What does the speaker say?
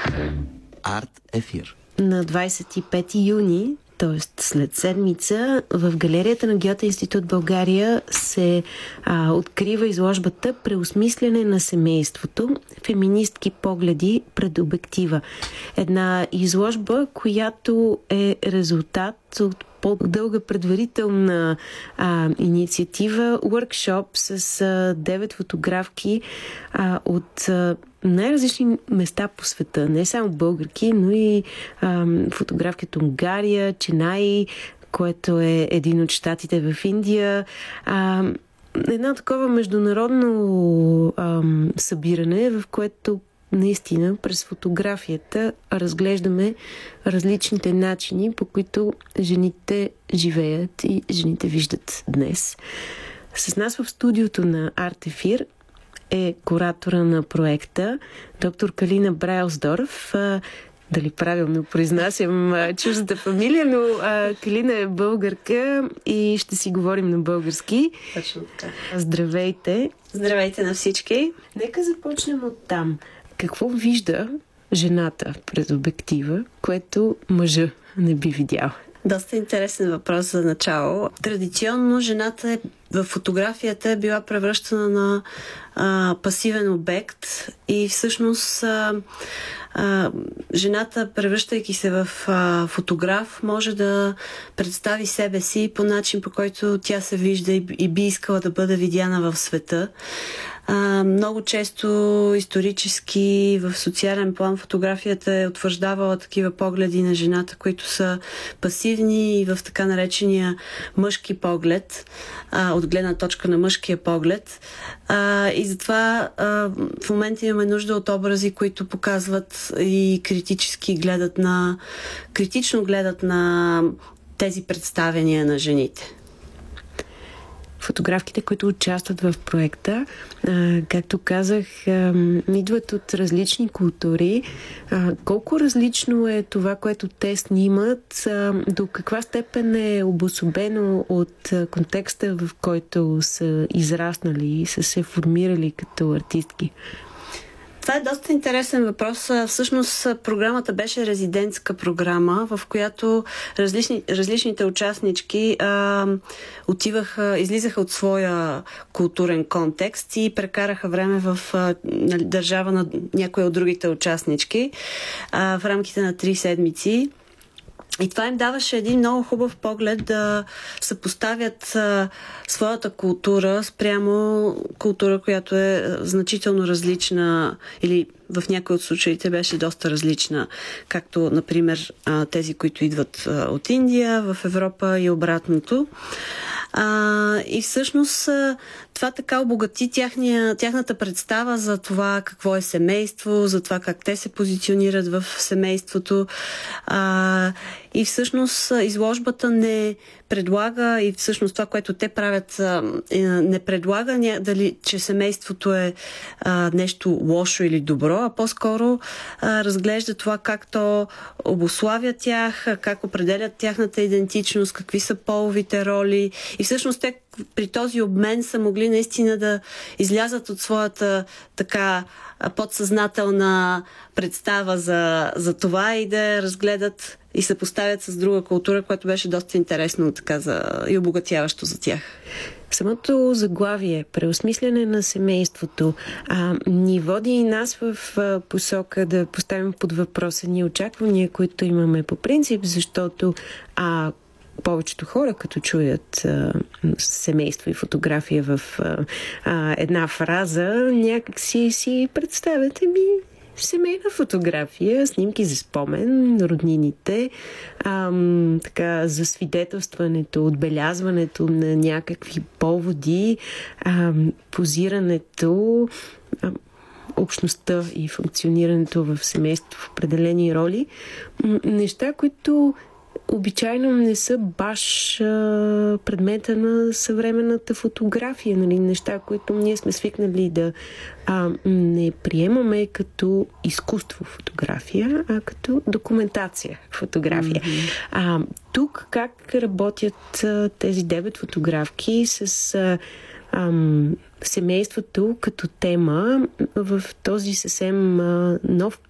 Арт ефир. На 25 юни, т.е. след седмица, в галерията на Гьоте институт България се открива изложбата "Преосмисляне на семейството. Феминистки погледи пред обектива". Една изложба, която е резултат от по-дълга предварителна инициатива, workshop с 9 фотографки от най-различни места по света. Не само българки, но и фотографки от Унгария, Ченай, което е един от щатите в Индия. Едно такова международно събиране, в което наистина през фотографията разглеждаме различните начини, по които жените живеят и жените виждат днес. С нас в студиото на Арт ефир е куратора на проекта, доктор Калина Брайлсдорф. Дали правилно произнасям чуждата фамилия, но Калина е българка и ще си говорим на български. Точно така. Здравейте! Здравейте на всички! Нека започнем от там. Какво вижда жената пред обектива, което мъжа не би видял? Доста интересен въпрос за начало. Традиционно жената в фотографията е била превръщана на пасивен обект и всъщност жената, превръщайки се в фотограф, може да представи себе си по начин, по който тя се вижда и би искала да бъде видяна в света. Много често исторически в социален план фотографията е утвърждавала такива погледи на жената, които са пасивни и в така наречения мъжки поглед, от гледна точка на мъжкия поглед. И затова в момента имаме нужда от образи, които показват и критично гледат на тези представения на жените. Фотографките, които участват в проекта, както казах, идват от различни култури. Колко различно е това, което те снимат? До каква степен е обособено от контекста, в който са израснали и са се формирали като артистки? Това е доста интересен въпрос. Всъщност програмата беше резидентска програма, в която различните участнички излизаха от своя културен контекст и прекараха време в държава на някои от другите участнички в рамките на 3 седмици. И това им даваше един много хубав поглед да съпоставят своята култура спрямо култура, която е значително различна или в някои от случаите беше доста различна, както, например, тези, които идват от Индия, в Европа и обратното. И всъщност това така обогати тяхната представа за това какво е семейство, за това как те се позиционират в семейството. И всъщност изложбата не предлага и всъщност това, което те правят, не предлага че семейството е нещо лошо или добро, а по-скоро разглежда това как то обуславя тях, как определят тяхната идентичност, какви са половите роли. И всъщност те при този обмен са могли наистина да излязат от своята така подсъзнателна представа за това и да разгледат и се поставят с друга култура, което беше доста интересно така и обогатяващо за тях. Самото заглавие, преосмисляне на семейството, ни води и нас в посока да поставим под въпроса ни очаквания, които имаме по принцип, защото повечето хора, като чуят семейство и фотография в една фраза, някак си представят семейна фотография, снимки за спомен, роднините, така, засвидетелстването, отбелязването на някакви поводи, позирането, общността и функционирането в семейство в определени роли. Неща, които обичайно не са баш предмета на съвременната фотография. Нали? Неща, които ние сме свикнали да не приемаме като изкуство фотография, а като документация фотография. Mm-hmm. Тук как работят тези 9 фотографки с семейството като тема в този съвсем нов